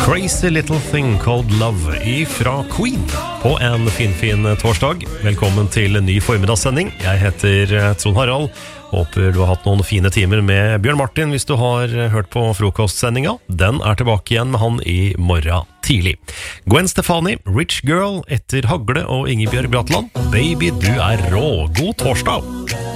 Crazy Little Thing Called Love ifra Queen på en fin torsdag. Velkommen til en ny formidagssending. Jeg heter Trond Harald. Håper du har hatt noen fine timer med Bjørn Martin hvis du har hørt på frokostsendinga. Den er tilbake igjen med han i morgen tidlig. Gwen Stefani, Rich Girl etter Hagle og Ingebjørg Bratland. Baby, du er rå. God torsdag!